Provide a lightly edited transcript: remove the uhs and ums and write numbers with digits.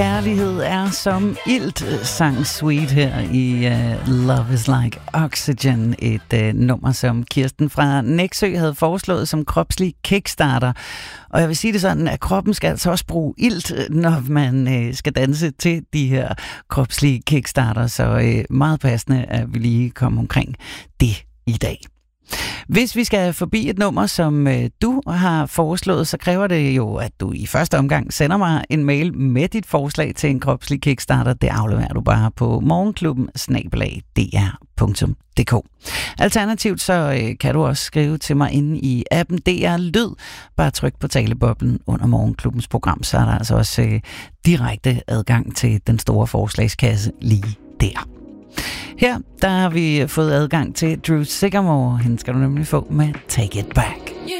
Kærlighed er som ilt, sang Sweet her i Love is Like Oxygen. Et nummer, som Kirsten fra Nexø havde foreslået som kropslig kickstarter. Og jeg vil sige det sådan, at kroppen skal altså også bruge ilt, når man skal danse til de her kropslige kickstarter. Så meget passende, at vi lige kommer omkring det i dag. Hvis vi skal forbi et nummer, som du har foreslået, så kræver det jo, at du i første omgang sender mig en mail med dit forslag til en kropslig kickstarter. Det afleverer du bare på morgenklubben@dr.dk. Alternativt så kan du også skrive til mig inde i appen DR Lyd. Bare tryk på taleboblen under Morgenklubbens program, så er der altså også direkte adgang til den store forslagskasse lige der. Her, der har vi fået adgang til Drew Sycamore. Hende skal du nemlig få med Take It Back. You